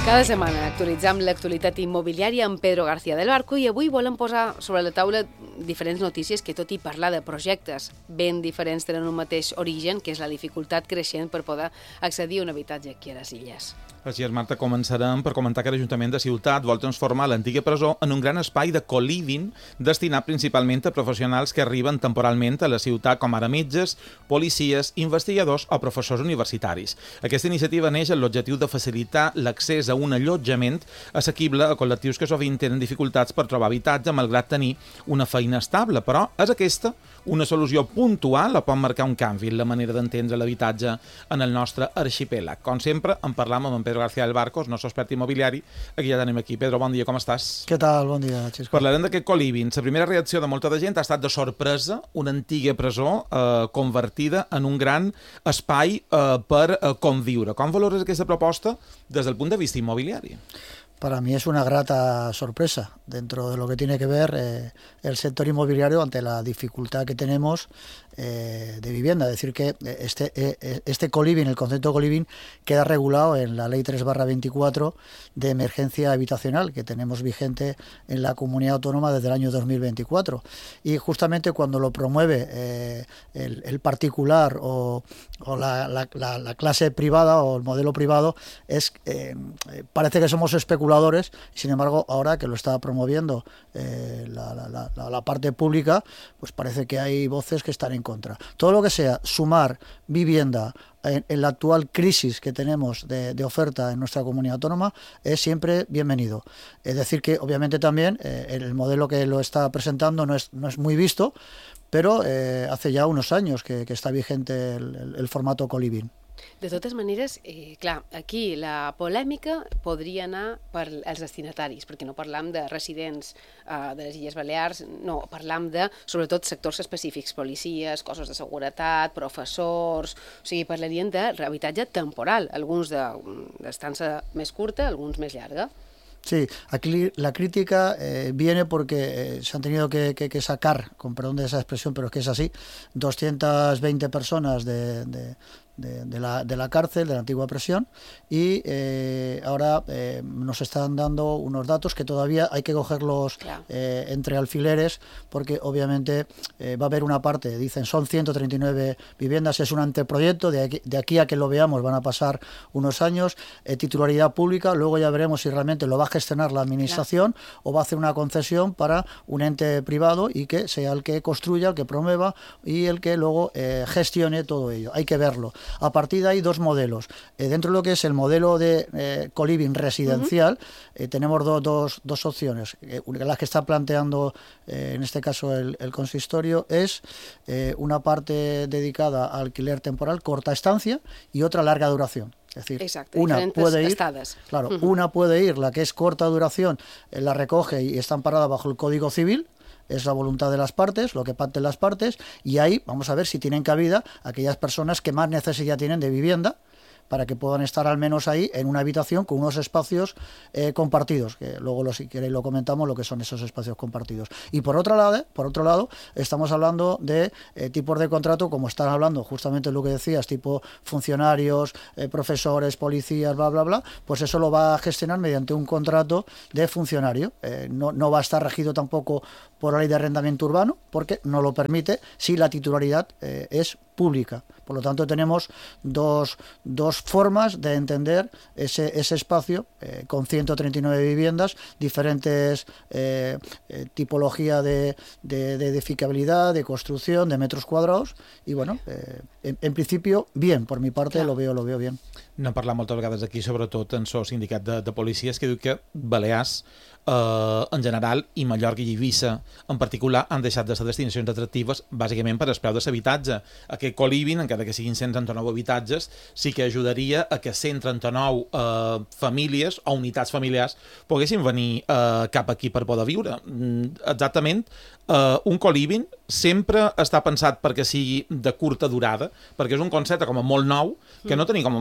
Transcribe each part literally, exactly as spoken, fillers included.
Cada setmana actualitzam l'actualitat immobiliària amb Pedro García del Barco i avui volem posar sobre la taula diferents notícies que, tot i parlar de projectes ben diferents, tenen un mateix origen, que és la dificultat creixent per poder accedir a un habitatge aquí a les Illes. Així és, Marta, començarem per comentar que l'Ajuntament de Ciutat vol transformar l'antiga presó en un gran espai de co-living destinat principalment a professionals que arriben temporalment a la ciutat, com ara metges, policies, investigadors o professors universitaris. Aquesta iniciativa neix amb l'objectiu de facilitar l'accés a un allotjament assequible a col·lectius que sovint tenen dificultats per trobar habitatge, malgrat tenir una feina estable. Però és aquesta una solució puntual o pot marcar un canvi en la manera d'entendre l'habitatge en el nostre arxipèlag. Com sempre, en parlam amb en Pedro García del Barco, el nostre expert immobiliari. Aquí ja tenim aquí. Pedro, bon dia, com estàs? Què tal? Bon dia, Xisco. Parlarem d'aquest co-living. La primera reacció de molta de gent ha estat de sorpresa, una antiga presó eh, convertida en un gran espai eh, per eh, conviure. Com valores aquesta proposta des del punt de vista inmobiliari? Para mí es una grata sorpresa dentro de lo que tiene que ver eh, el sector inmobiliario ante la dificultad que tenemos eh, de vivienda. Es decir, que este, eh, este co-living, el concepto de co-living, queda regulado en la Ley tres barra veinticuatro de emergencia habitacional que tenemos vigente en la comunidad autónoma desde el año dos mil veinticuatro. Y justamente cuando lo promueve eh, el, el particular o, o la, la, la, la clase privada o el modelo privado, es eh, parece que somos especuladores. Sin embargo, ahora que lo está promoviendo eh, la, la, la, la parte pública, pues parece que hay voces que están en contra. Todo lo que sea sumar vivienda en, en la actual crisis que tenemos de, de oferta en nuestra comunidad autónoma es siempre bienvenido. Es decir que obviamente también eh, el modelo que lo está presentando no es, no es muy visto, pero eh, hace ya unos años que, que está vigente el, el, el formato co-living. De totes maneres, eh, clar, aquí la polèmica podria anar per als destinataris, perquè no parlam de residents eh, de les Illes Balears, no, parlam de, sobretot, sectors específics, policies, cossos de seguretat, professors, o sigui, parlarien d'habitatge temporal, alguns d'estança més curta, alguns més llarga. Sí, aquí la crítica eh, viene porque eh, se han tenido que, que, que sacar, con perdón de esa expresión, pero es que es así, doscientas veinte personas de, de, de, de, la, de la cárcel, de la antigua prisión, y eh, ahora eh, nos están dando unos datos que todavía hay que cogerlos claro. eh, entre alfileres, porque obviamente eh, va a haber una parte, dicen son ciento treinta y nueve viviendas, es un anteproyecto, de aquí, de aquí a que lo veamos van a pasar unos años, eh, titularidad pública, luego ya veremos si realmente lo va a gestionar la administración claro. o va a hacer una concesión para un ente privado y que sea el que construya, el que promueva y el que luego eh, gestione todo ello. Hay que verlo. A partir de ahí, dos modelos. Eh, dentro de lo que es el modelo de eh, co-living residencial, uh-huh. eh, tenemos do, dos, dos opciones. Eh, las que está planteando, eh, en este caso, el, el consistorio, es eh, una parte dedicada a alquiler temporal, corta estancia, y otra larga duración. Es decir, Exacte, una puede ir, estades. Claro, Uh-huh. una puede ir, la que es corta duración, eh, la recoge y está amparada bajo el Código Civil. Es la voluntad de las partes, lo que pacten las partes, y ahí vamos a ver si tienen cabida aquellas personas que más necesidad tienen de vivienda, para que puedan estar al menos ahí en una habitación con unos espacios eh, compartidos, que luego lo, si queréis lo comentamos lo que son esos espacios compartidos. Y por otro lado, por otro lado estamos hablando de eh, tipos de contrato, como están hablando justamente lo que decías, tipo funcionarios, eh, profesores, policías, bla, bla, bla, pues eso lo va a gestionar mediante un contrato de funcionario. Eh, no, no va a estar regido tampoco por la ley de arrendamiento urbano, porque no lo permite si la titularidad eh, es pública. Por lo tanto, tenemos dos, dos formas de entender ese, ese espacio eh, con ciento treinta y nueve viviendas, diferentes eh, eh, tipología de, de, de edificabilidad, de construcción, de metros cuadrados, y bueno, eh, en, en principio, bien, por mi parte, lo veo, lo veo bien. N'hem parlat moltes vegades aquí, sobretot en el sindicat de, de policies, que diu que Balears eh, en general i Mallorca i Eivissa en particular han deixat de ser destinacions atractives bàsicament per el preu de l'habitatge. Aquest co-living, encara que siguin cent trenta-nou habitatges, sí que ajudaria a que cent trenta-nou eh, famílies o unitats familiars poguessin venir eh, cap aquí per poder viure. Exactament, eh, un co-living sempre està pensat perquè sigui de curta durada, perquè és un concepte com a molt nou, que no tenim com a implementat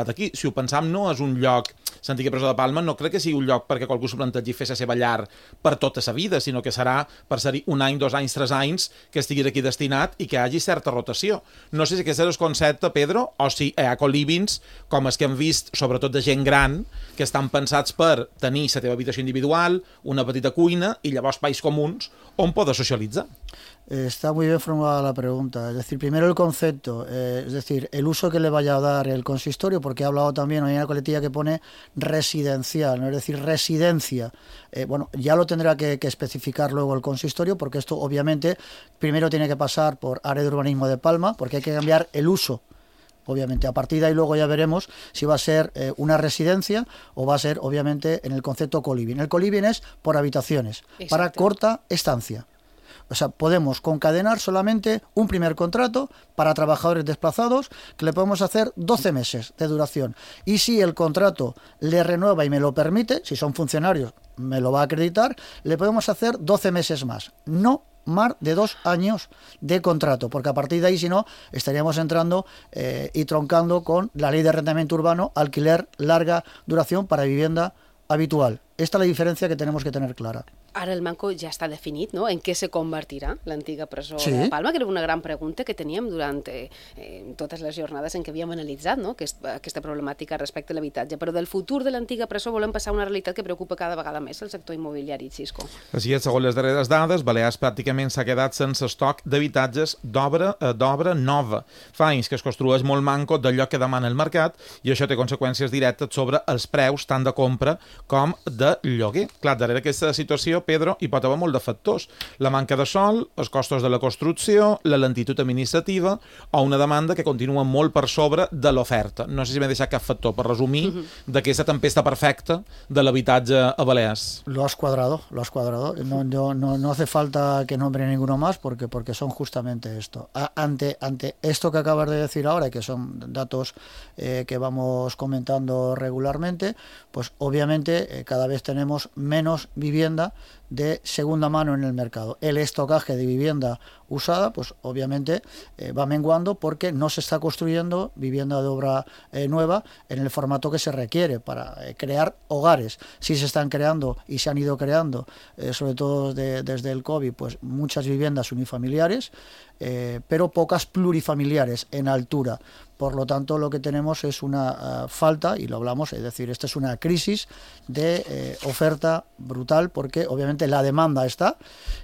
ciutat. Aquí, si ho pensam, no és un lloc, l'antiga presó de Palma, no crec que sigui un lloc perquè qualcú s'ho plantegi fer la seva llar per tota sa vida, sinó que serà per ser-hi un any, dos anys, tres anys que estigui aquí destinat i que hi hagi certa rotació. No sé si aquest és el concepte, Pedro, o si hi ha colivings com els que hem vist, sobretot de gent gran, que estan pensats per tenir la teva habitació individual, una petita cuina i llavors espais comuns on poder socialitzar. Está muy bien formulada la pregunta. Es decir, primero el concepto, eh, es decir, el uso que le vaya a dar el consistorio, porque he hablado también, hay una coletilla que pone residencial, ¿no? Es decir, residencia. Eh, bueno, ya lo tendrá que, que especificar luego el consistorio, porque esto obviamente primero tiene que pasar por área de urbanismo de Palma, porque hay que cambiar el uso. Obviamente, a partir de ahí luego ya veremos si va a ser eh, una residencia o va a ser, obviamente, en el concepto coliving. El coliving es por habitaciones, Exacto. para corta estancia. O sea, podemos concadenar solamente un primer contrato para trabajadores desplazados que le podemos hacer doce meses de duración. Y si el contrato le renueva y me lo permite, si son funcionarios, me lo va a acreditar, le podemos hacer doce meses más. No más de dos años de contrato, porque a partir de ahí, si no, estaríamos entrando eh, y troncando con la ley de arrendamiento urbano, alquiler larga duración para vivienda habitual. Esta es la diferencia que tenemos que tener clara. Ara el manco ja està definit, no? En què se convertirà l'antiga presó sí. de Palma, que era una gran pregunta que teníem durant eh, totes les jornades en què havíem analitzat, no? Aquest, aquesta problemàtica respecte a l'habitatge. Però del futur de l'antiga presó volem passar a una realitat que preocupa cada vegada més el sector immobiliari, Xisco. Així és, segons les darreres dades, Balears pràcticament s'ha quedat sense estoc d'habitatges d'obra d'obra nova. Fa anys que es construeix molt manco d'allò que demana el mercat i això té conseqüències directes sobre els preus tant de compra com de lloguer. Clar, darrere aquesta situació, Pedro, hi pot haver molt de factors. La manca de sòl, els costos de la construcció, la lentitud administrativa o una demanda que continua molt per sobre de l'oferta. No sé si m'he deixat cap factor per resumir uh-huh. d'aquesta tempesta perfecta de l'habitatge a Balears. Lo has cuadrado, lo has cuadrado. No, no, no, no hace falta que nombre ninguno más porque, porque son justamente esto. A, ante, ante esto que acabas de decir ahora, que son datos eh, que vamos comentando regularmente, pues obviamente eh, cada vez tenemos menos vivienda de segunda mano en el mercado. El estocaje de vivienda usada, pues obviamente eh, va menguando porque no se está construyendo vivienda de obra eh, nueva en el formato que se requiere para eh, crear hogares. Sí se están creando y se han ido creando, eh, sobre todo de, desde el COVID, pues muchas viviendas unifamiliares, eh, pero pocas plurifamiliares en altura. Por lo tanto, lo que tenemos es una uh, falta, y lo hablamos, es decir, esta es una crisis de eh, oferta brutal, porque obviamente la demanda está,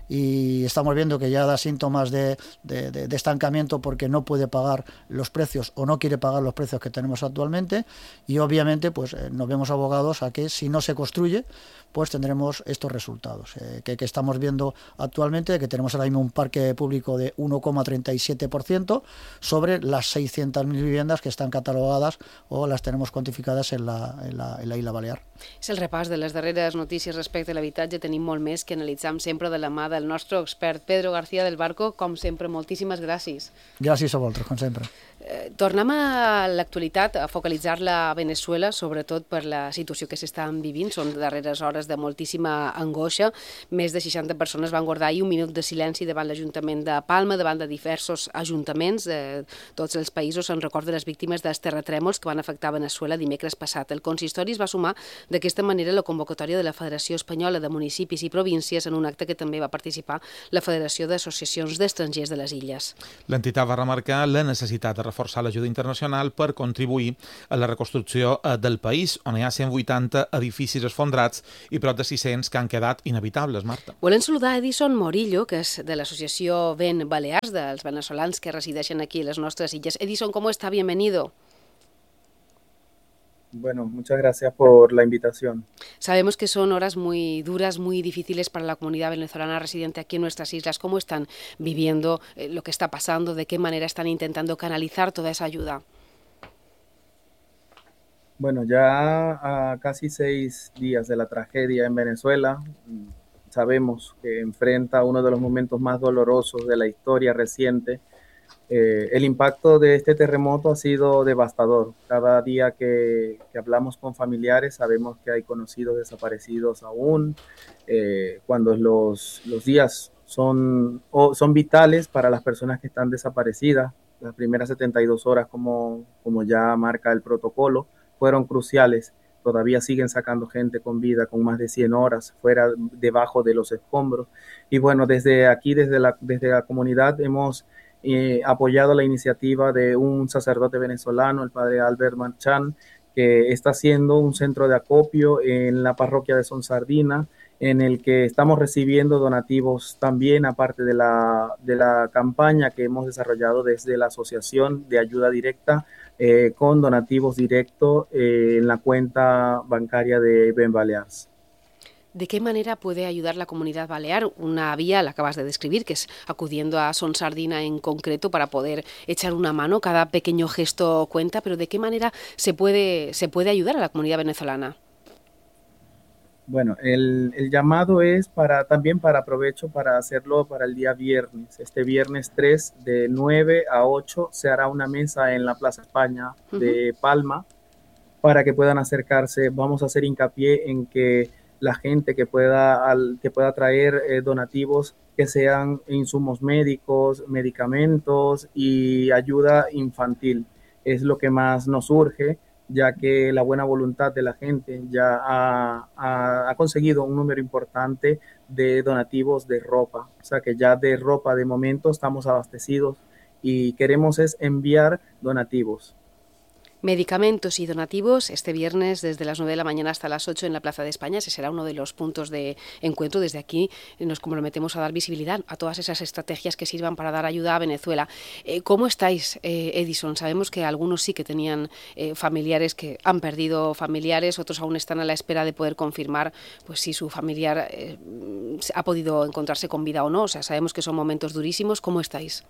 y estamos viendo que ya da síntomas de, de, de, de estancamiento porque no puede pagar los precios o no quiere pagar los precios que tenemos actualmente, y obviamente pues eh, nos vemos abogados a que si no se construye, pues tendremos estos resultados eh, que, que estamos viendo actualmente, que tenemos ahora mismo un parque público de uno coma treinta y siete por ciento sobre las seiscientas mil viviendas que están catalogadas o las tenemos cuantificadas en la, en la, en la Isla Balear. És el repàs de les darreres notícies respecte a l'habitatge. Tenim molt més que analitzar sempre de la mà del nostre expert Pedro García del Barco. Com sempre, moltíssimes gràcies. Gràcies a vosaltres, com sempre. Eh, tornem a l'actualitat, a focalitzar-la a Venezuela, sobretot per la situació que s'estan vivint. Són darreres hores de moltíssima angoixa. Més de seixanta persones van guardar ahir un minut de silenci davant l'Ajuntament de Palma, davant de diversos ajuntaments de tots els països en record de les víctimes dels terratrèmols que van afectar Venezuela dimecres passat. El consistori es va sumar d'aquesta manera la convocatòria de la Federació Espanyola de Municipis i Províncies en un acte que també va participar la Federació d'Associacions d'Estrangers de les Illes. L'entitat va remarcar la necessitat de reforçar l'ajuda internacional per contribuir a la reconstrucció del país, on hi ha cent vuitanta edificis esfondrats i prop de sis-cents que han quedat inhabitables, Marta. Volem saludar Edison Morillo, que és de l'associació Ben Balears, dels venezolans que resideixen aquí a les nostres illes. Edison, ¿cómo está? Bienvenido. Bueno, muchas gracias por la invitación. Sabemos que son horas muy duras, muy difíciles para la comunidad venezolana residente aquí en nuestras islas. ¿Cómo están viviendo eh, lo que está pasando? ¿De qué manera están intentando canalizar toda esa ayuda? Bueno, ya a casi seis días de la tragedia en Venezuela, sabemos que enfrenta uno de los momentos más dolorosos de la historia reciente. Eh, el impacto de este terremoto ha sido devastador. Cada día que, que hablamos con familiares sabemos que hay conocidos desaparecidos aún. Eh, cuando los, los días son, o son vitales para las personas que están desaparecidas, las primeras setenta y dos horas, como, como ya marca el protocolo, fueron cruciales. Todavía siguen sacando gente con vida, con más de cien horas fuera, debajo de los escombros. Y bueno, desde aquí, desde la, desde la comunidad, hemos eh, apoyado la iniciativa de un sacerdote venezolano, el padre Albert Marchán, que está haciendo un centro de acopio en la parroquia de Son Sardina, en el que estamos recibiendo donativos también, aparte de la, de la campaña que hemos desarrollado desde la Asociación de Ayuda Directa, eh, con donativos directos eh, en la cuenta bancaria de Ben Balears. ¿De qué manera puede ayudar la comunidad balear? Una vía, la acabas de describir, que es acudiendo a Son Sardina en concreto para poder echar una mano. Cada pequeño gesto cuenta, pero ¿de qué manera se puede, se puede ayudar a la comunidad venezolana? Bueno, el, el llamado es para también para aprovecho para hacerlo para el día viernes. Este viernes tres de nueve a ocho se hará una mesa en la Plaza España de uh-huh. Palma para que puedan acercarse. Vamos a hacer hincapié en que la gente que pueda, al, que pueda traer eh, donativos que sean insumos médicos, medicamentos y ayuda infantil. Es lo que más nos urge, ya que la buena voluntad de la gente ya ha, ha, ha conseguido un número importante de donativos de ropa. O sea que ya de ropa de momento estamos abastecidos y queremos es enviar donativos. Medicamentos y donativos este viernes desde las nueve de la mañana hasta las ocho en la Plaza de España. Ese será uno de los puntos de encuentro. Desde aquí nos comprometemos a dar visibilidad a todas esas estrategias que sirvan para dar ayuda a Venezuela. Eh, ¿Cómo estáis, eh, Edison? Sabemos que algunos sí que tenían eh, familiares que han perdido familiares, otros aún están a la espera de poder confirmar pues si su familiar eh, ha podido encontrarse con vida o no. O sea, sabemos que son momentos durísimos. ¿Cómo estáis?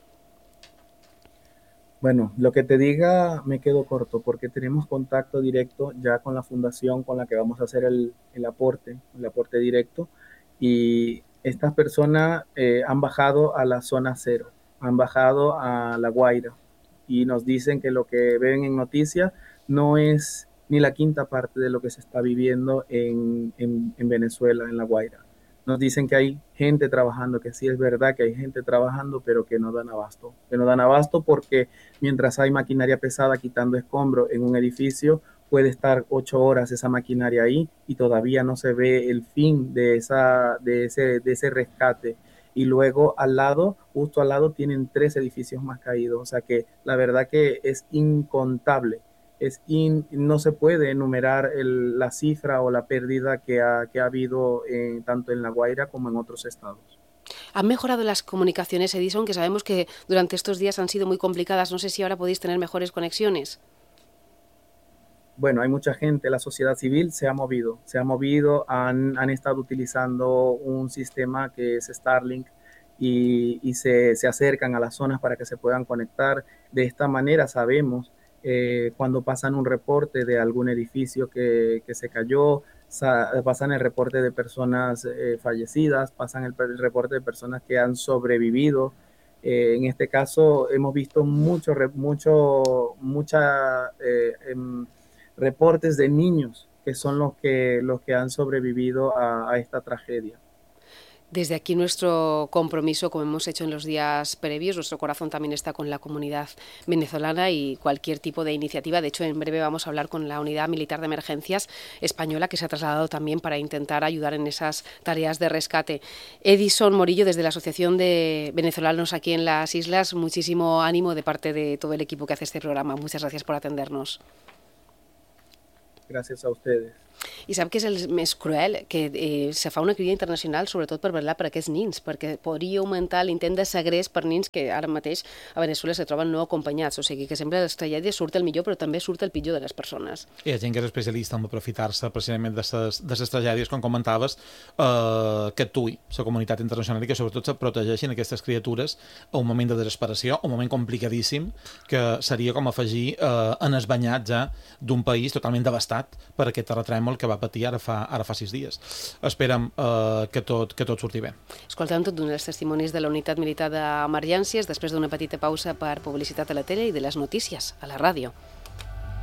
Bueno, lo que te diga me quedo corto porque tenemos contacto directo ya con la fundación con la que vamos a hacer el, el aporte, el aporte directo, y estas personas eh, han bajado a la zona cero, han bajado a La Guaira y nos dicen que lo que ven en noticias no es ni la quinta parte de lo que se está viviendo en, en, en Venezuela, en La Guaira. Nos dicen que hay gente trabajando, que sí es verdad que hay gente trabajando, pero que no dan abasto. Que no dan abasto porque mientras hay maquinaria pesada quitando escombros en un edificio, puede estar ocho horas esa maquinaria ahí y todavía no se ve el fin de, esa, de, ese, de ese rescate. Y luego al lado, justo al lado, tienen tres edificios más caídos. O sea que la verdad que es incontable. Es in, no se puede enumerar el, la cifra o la pérdida que ha, que ha habido en, tanto en La Guaira como en otros estados. ¿Han mejorado las comunicaciones, Edison? Que sabemos que durante estos días han sido muy complicadas. No sé si ahora podéis tener mejores conexiones. Bueno, hay mucha gente, la sociedad civil se ha movido, se ha movido, han, han estado utilizando un sistema que es Starlink y, y se, se acercan a las zonas para que se puedan conectar. De esta manera sabemos Eh, cuando pasan un reporte de algún edificio que, que se cayó, sa, pasan el reporte de personas eh, fallecidas, pasan el, el reporte de personas que han sobrevivido. Eh, en este caso hemos visto mucho, mucho, mucha, eh, em, reportes de niños que son los que, los que han sobrevivido a, a esta tragedia. Desde aquí nuestro compromiso, como hemos hecho en los días previos, nuestro corazón también está con la comunidad venezolana y cualquier tipo de iniciativa. De hecho, en breve vamos a hablar con la Unidad Militar de Emergencias Española, que se ha trasladado también para intentar ayudar en esas tareas de rescate. Edison Morillo, desde la Asociación de Venezolanos aquí en las Islas, muchísimo ánimo de parte de todo el equipo que hace este programa. Muchas gracias por atendernos. Gràcies a ustedes. I sap que és el més cruel? Que eh, se fa una crida internacional sobretot per vetllar per aquests nins, perquè podria augmentar l'intent de segrest per nins que ara mateix a Venezuela se troben no acompanyats. O sigui que sempre les tragèdies surt el millor, però també surt el pitjor de les persones. Hi ha gent que és especialista en aprofitar-se precisament de les tragèdies, com comentaves, eh, que actuï la comunitat internacional i que sobretot se protegeixin aquestes criatures a un moment de desesperació, un moment complicadíssim, que seria com afegir eh, en el banyat ja d'un país totalment devastat per aquest terratrèmol que va patir ara fa, ara fa sis dies. Esperem eh, que, tot, que tot surti bé. Escoltàvem tot d'un dels testimonis de la Unitat Militar d'Emergències després d'una petita pausa per publicitat a la tele i de les notícies a la ràdio.